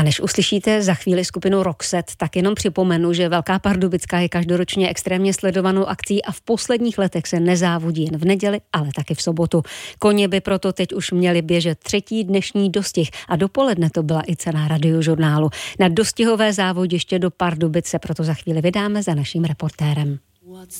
A než uslyšíte za chvíli skupinu Roxette, tak jenom připomenu, že Velká Pardubická je každoročně extrémně sledovanou akcí a v posledních letech se nezávodí jen v neděli, ale taky v sobotu. Koně by proto teď už měli běžet třetí dnešní dostih a dopoledne to byla i cena Radiožurnálu. Na dostihové závodiště do Pardubic se proto za chvíli vydáme za naším reportérem. What's